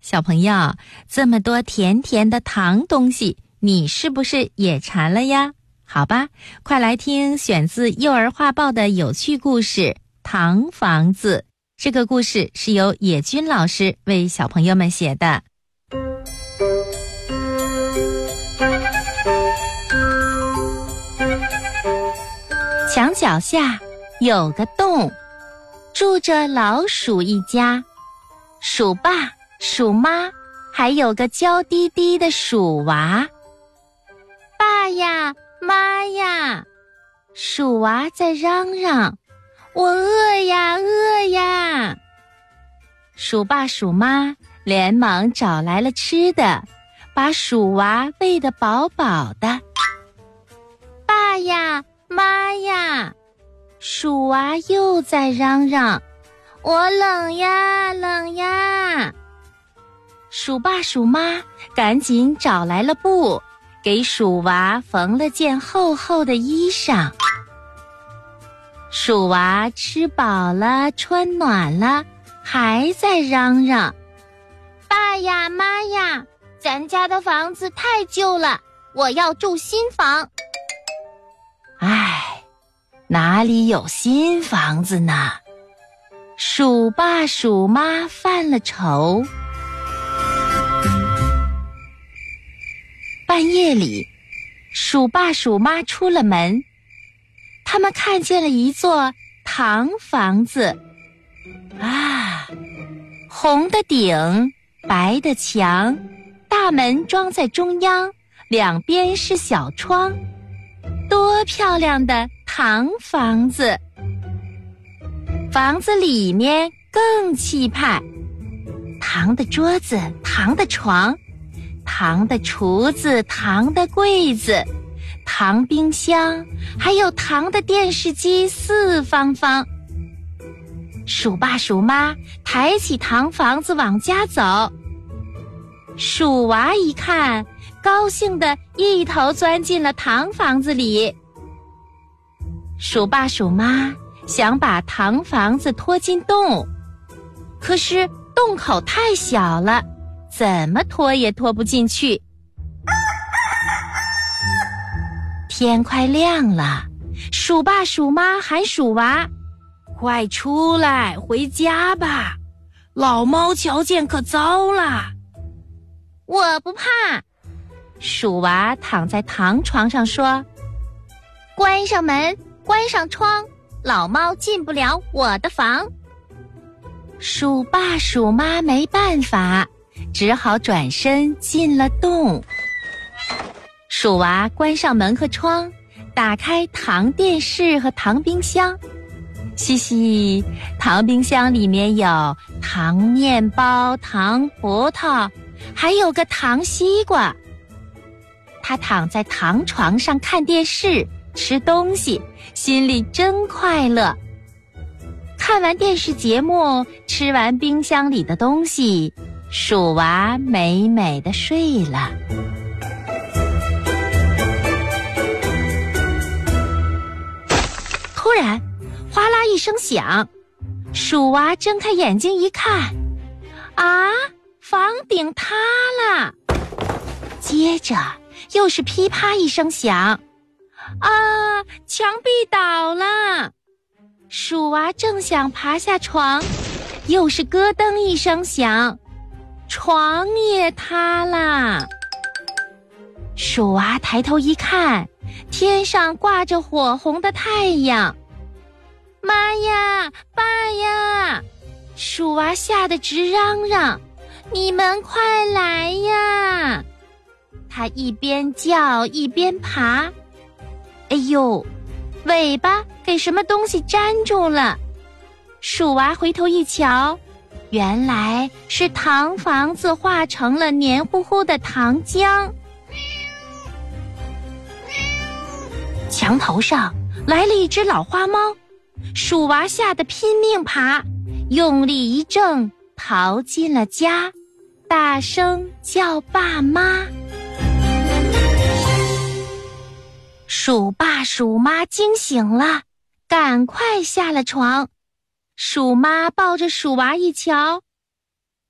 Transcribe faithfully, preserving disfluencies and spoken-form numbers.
小朋友，这么多甜甜的糖东西，你是不是也馋了呀？好吧，快来听选自幼儿画报的有趣故事《糖房子》。这个故事是由野君老师为小朋友们写的。墙角下有个洞，住着老鼠一家，鼠爸、鼠妈，还有个娇滴滴的鼠娃。爸呀，妈呀，鼠娃在嚷嚷，我饿呀，饿呀。鼠爸、鼠妈连忙找来了吃的，把鼠娃喂得饱饱的。爸呀，妈呀，鼠娃又在嚷嚷，我冷呀，冷呀。鼠爸鼠妈赶紧找来了布，给鼠娃缝了件厚厚的衣裳。鼠娃吃饱了，穿暖了，还在嚷嚷，爸呀，妈呀，咱家的房子太旧了，我要住新房。唉，哪里有新房子呢？鼠爸鼠妈犯了愁。半夜里，鼠爸鼠妈出了门，他们看见了一座糖房子。啊，红的顶，白的墙，大门装在中央，两边是小窗，多漂亮的糖房子！房子里面更气派，糖的桌子，糖的床，糖的厨子，糖的柜子，糖冰箱，还有糖的电视机，四方方。鼠爸鼠妈抬起糖房子往家走，鼠娃一看，高兴地一头钻进了糖房子里。鼠爸鼠妈想把糖房子拖进洞，可是洞口太小了，怎么拖也拖不进去。天快亮了，鼠爸鼠妈喊鼠娃，快出来，回家吧，老猫瞧见可糟了。我不怕，鼠娃躺在糖床上说，关上门，关上窗，老猫进不了我的房。鼠爸鼠妈没办法，只好转身进了洞。鼠娃关上门和窗，打开糖电视和糖冰箱。嘻嘻，糖冰箱里面有糖面包、糖葡萄，还有个糖西瓜。他躺在糖床上看电视，吃东西，心里真快乐。看完电视节目，吃完冰箱里的东西，鼠娃美美地睡了。突然，哗啦一声响，鼠娃睁开眼睛一看，啊，房顶塌了！接着又是噼啪一声响，啊，墙壁倒了！鼠娃正想爬下床，又是咯噔一声响，床也塌了。鼠娃抬头一看，天上挂着火红的太阳。妈呀，爸呀！鼠娃吓得直嚷嚷，你们快来呀！他一边叫一边爬，哎呦，尾巴给什么东西粘住了。鼠娃回头一瞧，原来是糖房子化成了黏糊糊的糖浆。墙头上来了一只老花猫，鼠娃吓得拼命爬，用力一挣，逃进了家，大声叫爸妈。鼠爸鼠妈惊醒了，赶快下了床。鼠妈抱着鼠娃一瞧，